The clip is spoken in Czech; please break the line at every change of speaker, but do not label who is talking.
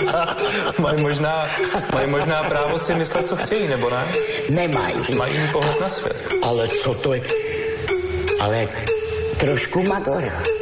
mají možná právo si myslet, co chtějí, nebo ne?
Nemají.
Mají jiný pohled na svět.
Ale co to je? Ale trošku Madora.